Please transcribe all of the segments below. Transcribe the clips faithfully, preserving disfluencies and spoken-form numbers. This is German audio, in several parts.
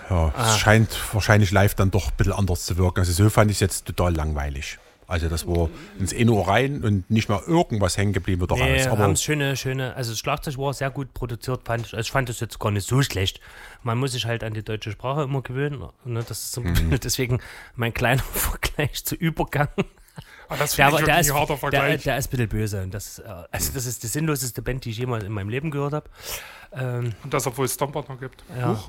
Ja, ah. es scheint wahrscheinlich live dann doch ein bisschen anders zu wirken. Also so fand ich es jetzt total langweilig. Also das war ins Innenohr rein und nicht mal irgendwas hängen geblieben wird nee, raus. Aber haben schöne, schöne, also das Schlagzeug war sehr gut produziert, fand ich. Also ich fand das jetzt gar nicht so schlecht. Man muss sich halt an die deutsche Sprache immer gewöhnen. Ne? Das ist so, mhm. Deswegen mein kleiner Vergleich zu Übergang. Ah, das der, der, ist, harter Vergleich. Der, der ist ein bisschen böse. Und das, also das ist die sinnloseste Band, die ich jemals in meinem Leben gehört habe. Ähm, und das, obwohl es Stomper noch gibt. Ja. Huch.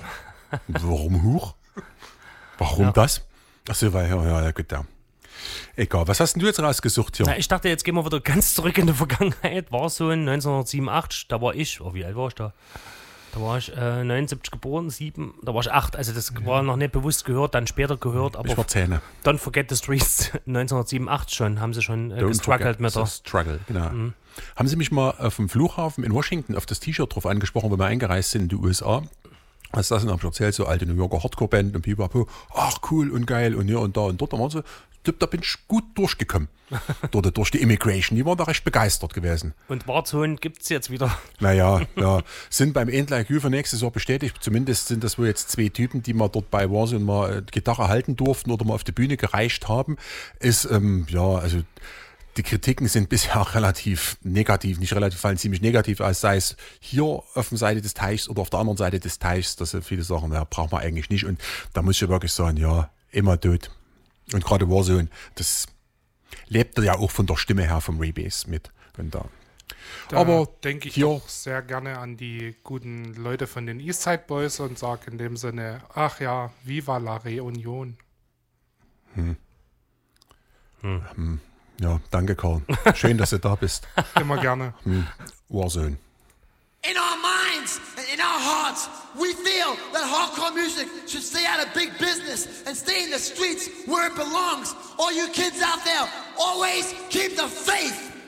Warum Huch? Warum ja. das? Achso, weil, ja, ja, gut, ja. Egal, was hast denn du jetzt rausgesucht hier? Na, ich dachte, jetzt gehen wir wieder ganz zurück in die Vergangenheit. War so in neunzehnhundertsiebenundachtzig, da war ich, oh, wie alt war ich da? Da war ich äh, neunundsiebzig geboren, sieben, da war ich acht, also das ja. war noch nicht bewusst gehört, dann später gehört. Aber ich war zehn. Don't Forget the Streets, neunzehnhundertsiebenundachtzig schon, haben sie schon äh, gestruggelt mit der. Struggle, genau. Mhm. Haben sie mich mal auf dem Flughafen in Washington auf das T-Shirt drauf angesprochen, wo wir eingereist sind in die U S A. Also das habe ich erzählt, so alte New Yorker Hardcore-Band und pipapo, ach cool und geil und hier und da und dort. Da waren sie, da bin ich gut durchgekommen. Dort, durch die Immigration, die waren da recht begeistert gewesen. Und Warzone gibt es jetzt wieder. Naja, ja, sind beim Endler Q für nächstes Jahr bestätigt. Zumindest sind das wohl jetzt zwei Typen, die mal dort bei Warzone mal Gitarre halten durften oder mal auf die Bühne gereicht haben. Ist, ähm, ja, also die Kritiken sind bisher auch relativ negativ, nicht relativ, fallen ziemlich negativ aus, sei es hier auf der Seite des Teichs oder auf der anderen Seite des Teichs. Das sind viele Sachen, ja, braucht man eigentlich nicht. Und da muss ich wirklich sagen, ja, immer tot. Und gerade Warzone, das lebt ja auch von der Stimme her vom Rebase mit. Und da. Da Aber denke ich auch sehr gerne an die guten Leute von den Eastside Boys und sage in dem Sinne, ach ja, viva la Reunion. Hm. Hm. Hm. Ja, danke Karl. Schön, dass du da bist. Immer gerne. Hm. Warzone. In our minds and in our hearts, we feel that hardcore music should stay out of big business and stay in the streets where it belongs. All you kids out there, always keep the faith.